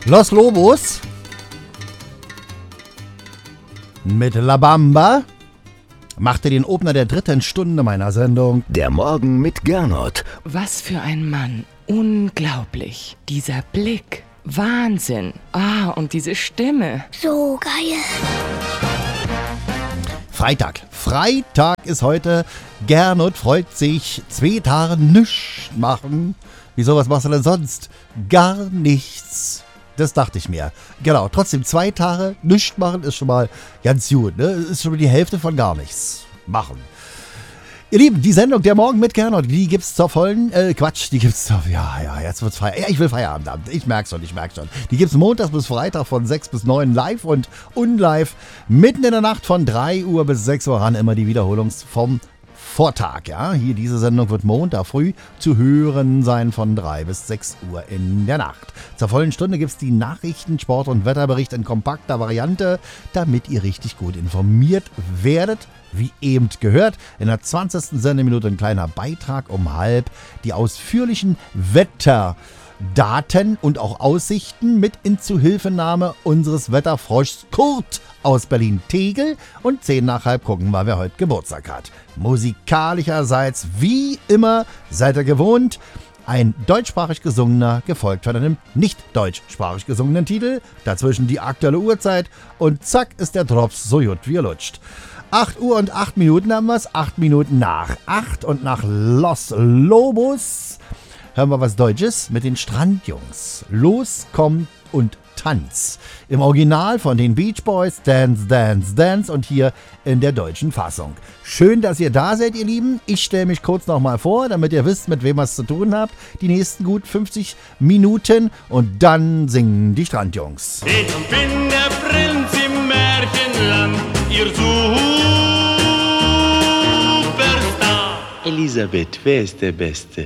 Los Lobos mit La Bamba machte den Opener der 3. Stunde meiner Sendung. Der Morgen mit Gernot. Was für ein Mann. Unglaublich. Dieser Blick. Wahnsinn. Und diese Stimme. So geil. Freitag ist heute. Gernot freut sich. 2 Tage nichts machen. Wieso, was machst du denn sonst? Gar nichts. Das dachte ich mir. Genau, trotzdem 2 Tage nichts machen ist schon mal ganz gut. Ne? Ist schon mal die Hälfte von gar nichts machen. Ihr Lieben, die Sendung Der Morgen mit Gernot, die gibt's zur vollen, die gibt's zur, jetzt wird's Feierabend. Ja, ich will Feierabend haben. Ich merk's schon. Die gibt's montags bis Freitag von 6 bis 9 live und unlive. Mitten in der Nacht von 3 Uhr bis 6 Uhr ran immer die Wiederholung vom Vortag, ja. Hier, diese Sendung wird Montag früh zu hören sein von 3 bis 6 Uhr in der Nacht. Zur vollen Stunde gibt's die Nachrichten, Sport- und Wetterbericht in kompakter Variante, damit ihr richtig gut informiert werdet. Wie eben gehört, in der 20. Sendeminute ein kleiner Beitrag um 12:30, die ausführlichen Wetterdaten und auch Aussichten mit in Zuhilfenahme unseres Wetterfroschs Kurt aus Berlin-Tegel und 10:50 gucken wir, wer heute Geburtstag hat. Musikalischerseits, wie immer, seid ihr gewohnt, ein deutschsprachig gesungener, gefolgt von einem nicht deutschsprachig gesungenen Titel, dazwischen die aktuelle Uhrzeit und zack ist der Drops so gut wie er lutscht. 8 Uhr und 8 Minuten haben wir es, 8 Minuten nach 8 und nach Los Lobos hören wir was Deutsches mit den Strandjungs. Los, kommt und Tanz. Im Original von den Beach Boys, Dance, Dance, Dance und hier in der deutschen Fassung. Schön, dass ihr da seid, ihr Lieben. Ich stelle mich kurz nochmal vor, damit ihr wisst, mit wem ihr es zu tun habt. Die nächsten gut 50 Minuten und dann singen die Strandjungs. Ich bin der Prinz im Märchenland, ihr Superstar. Elisabeth, wer ist der Beste?